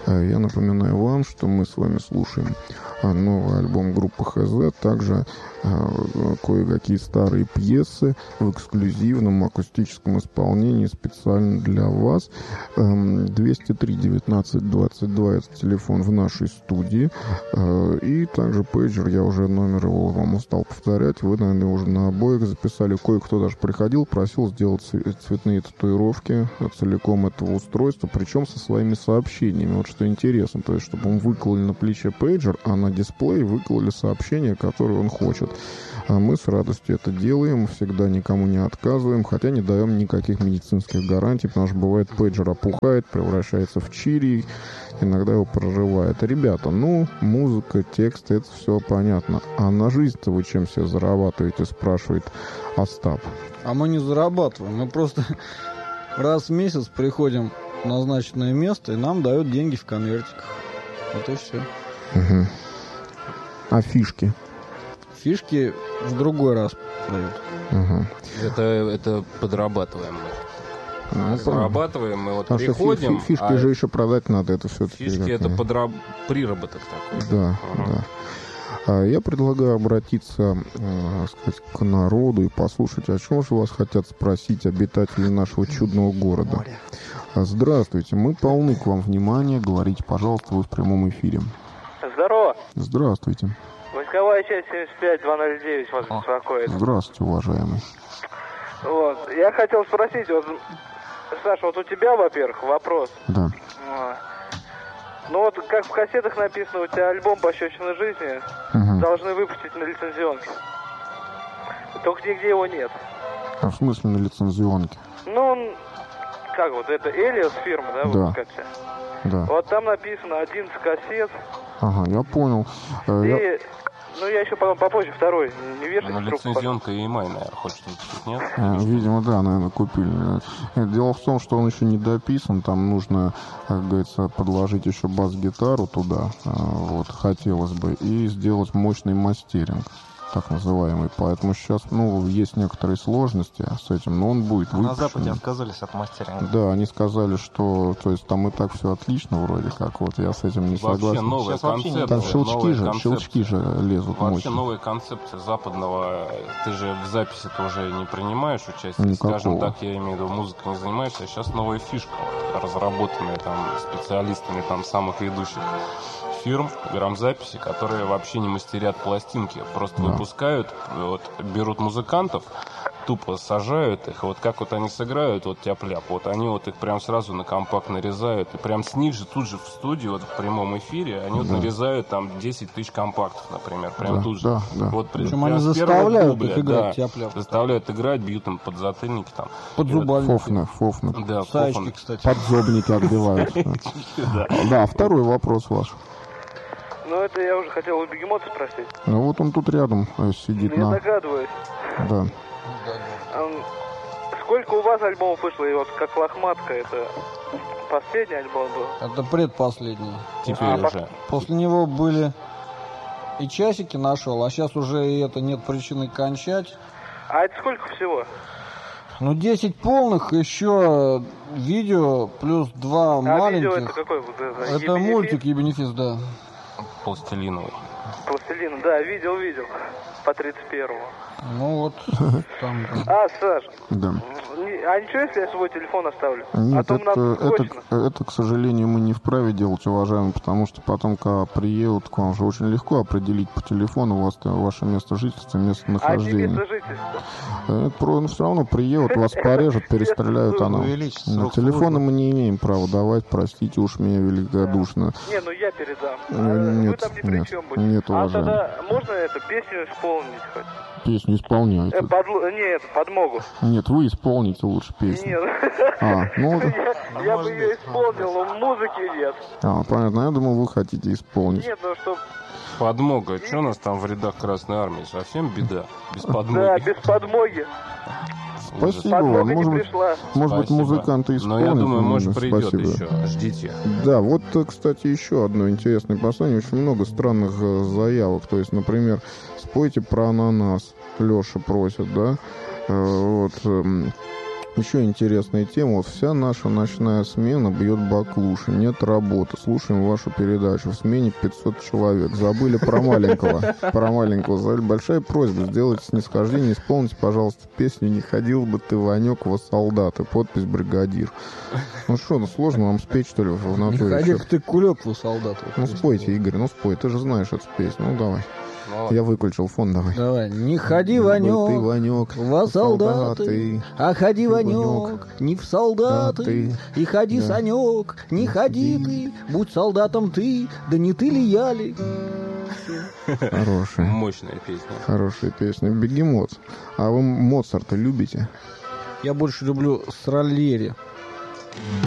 Я напоминаю вам, что мы с вами слушаем новый альбом группы ХЗ, также кое-какие старые пьесы в эксклюзивном акустическом исполнении специально для вас. 203-19-22 это телефон в нашей студии. И также пейджер, я уже номер его вам устал повторять. Вы, наверное, уже на обоих записали. Кое-кто даже приходил, просил сделать цветные татуировки целиком этого устройства, причем со своими сообщениями. Вот что интересно, то есть, чтобы он выкололи на плече пейджер, а на дисплей выкололи сообщения, которые он хочет. А мы с радостью это делаем, всегда никому не отказываем, хотя не даем никаких медицинских гарантий, потому что бывает пейджер опухает, превращается в чири, иногда его прорывает. Ребята, музыка, текст, это все понятно. А на жизнь-то вы чем себе зарабатываете, спрашивает Остап. А мы не зарабатываем, мы просто раз в месяц приходим в назначенное место, и нам дают деньги в конвертиках. Вот и все. Угу. А фишки? Фишки в другой раз дают. Угу. Это подрабатываем мы. Зарабатываем, мы вот приходим. Фишки же еще продать надо, это все-таки. Фишки это приработок такой. Да, да. Я предлагаю обратиться, сказать, к народу и послушать, о чем же вас хотят спросить обитатели нашего чудного города. Здравствуйте, мы полны к вам внимания. Говорите, пожалуйста, вы в прямом эфире. Здорово. Здравствуйте. Войсковая часть 75-209 вас беспокоит. Здравствуйте, уважаемый. Вот. Я хотел спросить, вот, Саша, вот у тебя, во-первых, вопрос. Да. Ну вот, как в кассетах написано, у тебя альбом «Пощечина жизни» должны выпустить на лицензионке. Только нигде его нет. А в смысле на лицензионке? Ну, как вот, это Элиос фирма, да, выпускателя? Да. Вот там написано 11 кассет. Ага, я понял. Я еще потом попозже второй не вешать. Ну, лицензионка EMI, наверное, хочешь купить, нет? Видимо, да, наверное, купили. Дело в том, что он еще не дописан, там нужно, как говорится, подложить еще бас-гитару туда, вот, хотелось бы, и сделать мощный мастеринг, так называемый. Поэтому сейчас, есть некоторые сложности с этим, но он будет выпущен. На Западе отказались от мастеринга. Да, они сказали, что, то есть, там и так все отлично вроде как, вот, я с этим не согласен. Новая концепция. Там щелчки же лезут. Вообще новая концепция западного, ты же в записи-то уже не принимаешь участие, никакого. Скажем так, я имею в виду, музыкой не занимаешься, а сейчас новая фишка, разработанная там специалистами там самых ведущих фирм грамзаписи, которые вообще не мастерят пластинки, просто выпускают, вот, берут музыкантов, тупо сажают их, вот как вот они сыграют, вот тяп-ляп, вот они вот их прям сразу на компакт нарезают, и прям с них же тут же в студии, вот в прямом эфире, они вот нарезают там 10 тысяч компактов, например, прям тут же. Вот, причем они заставляют их играть тяп-ляп. Заставляют играть, бьют им подзатыльники там. Под зубами. Фофны. Да, Саечки, кстати. Подзобники отбиваются. Да, второй вопрос ваш. Ну, это я уже хотел у Бегемота спросить. Ну, вот он тут рядом сидит. Я догадываюсь. Да. Сколько у вас альбомов вышло? И вот как «Лохматка» это последний альбом был? Это предпоследний. Теперь уже. После него были и часики нашел, а сейчас уже и это нет причины кончать. А это сколько всего? 10 полных, еще видео, плюс 2 маленьких. Видео это какой? Это мультик «Ебенефис», да. Пластилиновый. Пластилин, да, видел. По 31-му. Ну вот. Там. Саш. Да. А ничего, если я свой телефон оставлю? Нет, это, к сожалению, мы не вправе делать, уважаемый, потому что потом, когда приедут к вам, же очень легко определить по телефону ваше место жительства, местонахождения. А место жительства? Все равно приедут, вас порежут, перестреляют. Телефоны мы не имеем права давать, простите уж меня великодушно. Не, я передам. Нет, вы там ни при чем будете. Нет, уважаемый. Тогда можно эту песню исполнить хоть? Песню исполняйте. Подмогу. Нет, вы исполните лучше песню. Нет. Я бы ее исполнил, но музыки нет. Понятно. Я думал, вы хотите исполнить. Нет, что... Подмога. Что у нас там в рядах Красной Армии? Совсем беда. Без подмоги. Да, без подмоги. Спасибо вам. Может быть, музыканты исполнят. Но я думаю, может, придет еще. Ждите. Да, вот, кстати, еще одно интересное послание. Очень много странных заявок. То есть, например, спойте про ананас. Леша просит, да? Вот. Еще интересная тема. Вот вся наша ночная смена бьет баклуши. Нет работы. Слушаем вашу передачу. В смене 500 человек. Забыли про маленького. Про маленького. Большая просьба. Сделайте снисхождение. Исполните, пожалуйста, песню «Не ходил бы ты, Ванек, во солдаты». Подпись «Бригадир». Ну что, сложно вам спеть, что ли, в натуре? Не ходи ты, кулек, во солдаты. Ну спойте, Игорь, ну спой. Ты же знаешь эту песню. Ну давай. Я выключил фон, давай. Давай. Не ходи, Ванек, ты, Ванек, во солдаты, а ходи, Ванек, не в солдаты. И ходи, да. Санек, не ходи ты, будь солдатом ты, да не ты ли я ли. Хорошая. Мощная песня. Хорошая песня. Бегемот. А вы Моцарта любите? Я больше люблю Сальери.